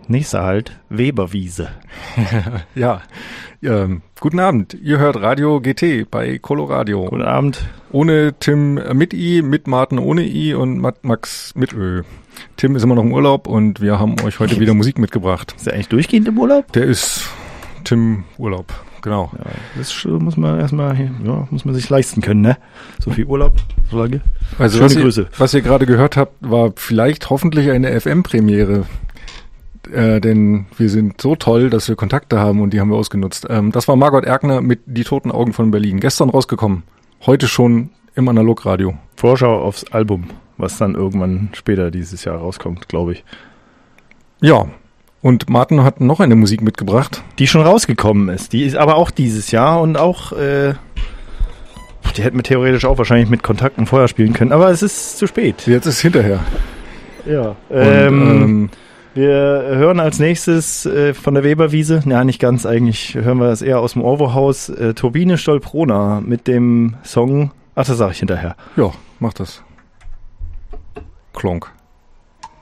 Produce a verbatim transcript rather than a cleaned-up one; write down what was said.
Nächster Halt, Weberwiese. Ja, ähm, guten Abend. Ihr hört Radio G T bei Coloradio. Guten Abend. Ohne Tim äh, mit I, mit Martin ohne I und Mat- Max mit Ö. Tim ist immer noch im Urlaub und wir haben euch heute wieder Musik mitgebracht. Ist er eigentlich durchgehend im Urlaub? Der ist Tim Urlaub, genau. Ja, das muss man erstmal, ja, muss man sich leisten können, ne? So viel Urlaub, so lange. Also Schöne was ihr, Grüße. was ihr gerade gehört habt, war vielleicht hoffentlich eine F M-Premiere. Äh, denn wir sind so toll, dass wir Kontakte haben und die haben wir ausgenutzt. Ähm, das war Margot Erkner mit Die toten Augen von Berlin. Gestern rausgekommen, heute schon im Analogradio. Vorschau aufs Album, was dann irgendwann später dieses Jahr rauskommt, glaube ich. Ja, und Martin hat noch eine Musik mitgebracht. Die schon rausgekommen ist. Die ist aber auch dieses Jahr und auch, äh, die hätten wir theoretisch auch wahrscheinlich mit Kontakten vorher spielen können, aber es ist zu spät. Jetzt ist hinterher. Ja. Und, Ähm, ähm, wir hören als nächstes äh, von der Weberwiese, ja nicht ganz, eigentlich hören wir das eher aus dem Orwo-Haus, äh, Turbine Stolprona mit dem Song, ach das sage ich hinterher. ja, mach das. Klonk.